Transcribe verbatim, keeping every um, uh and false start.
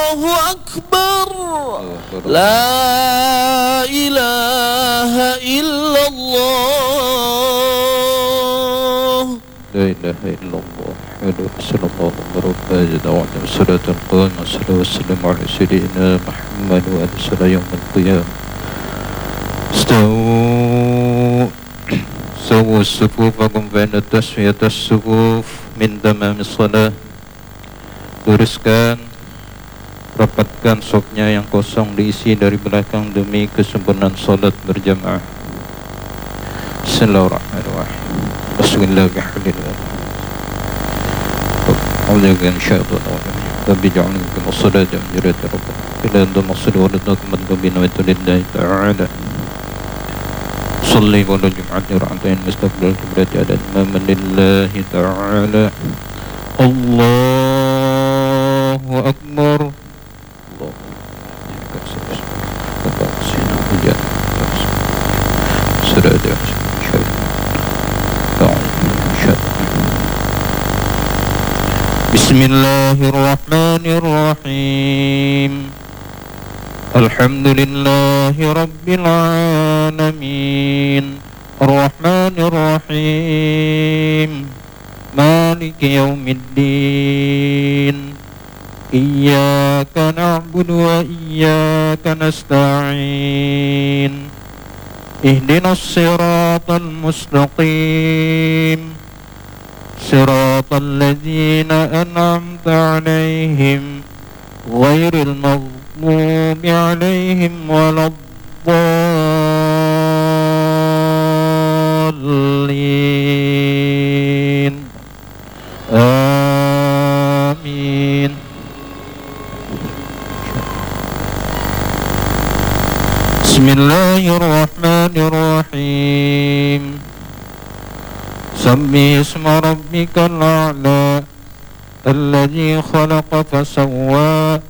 Allahu Akbar. La ilaha illallah. La ilaha illallah. Rasulullah sallallahu alaihi wasallam qala sallallahu ala sayyidina Muhammad wa ala sallam yaumil qiyamah. Stawu sawu as-sufufakum baina taswiyat as-sufuf min tamamis salah. Luruskan, rapatkan safnya yang kosong diisi dari belakang demi kesempurnaan salat berjamaah. Bismillahirrahmanirrahim. Bismillahirrahmanirrahim. Allahu insyaallah. Rabbi ja'alni min as-salati wa jirati rabbana. Ila antum as-salatu wa radnakum madlubina wa lillahi ta'ala. Salli wa jum'atni ra'atain mustaqbal kibrati adan maman lillahi ta'ala. Allahu Akbar. Bismillahirrahmanirrahim. Alhamdulillahi Rabbil Alamin. Ar-Rahmanir-Rahim. Maliki yaumiddin. Iyyaka na'budu wa iyyaka nasta'in. Ihdinas siratal mustaqim. Siratal ladzina an'amta 'alaihim ghairil maghdubi 'alaihim waladdallin. Amin. Bismillahirrahmanirrahim. Sabbi isma rabbikal a'la alladzi khalaqa fasawwa